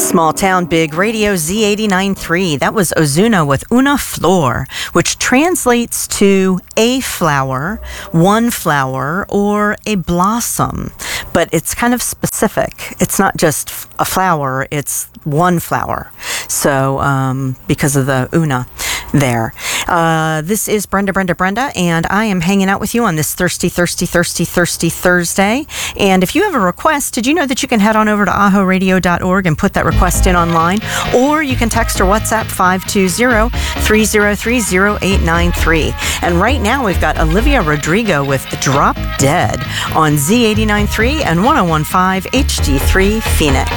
Small Town Big Radio Z89.3. That was Ozuna with Una Flor, which translates to a flower, one flower, or a blossom. But it's kind of specific. It's not just a flower, it's one flower. So, because of the Una there. This is Brenda, and I am hanging out with you on this Thirsty Thursday. And if you have a request, did you know that you can head on over to ahoradio.org and put that request in online? Or you can text or WhatsApp 520-303-0893. And right now we've got Olivia Rodrigo with Drop Dead on Z89.3 and 101.5 HD3 Phoenix.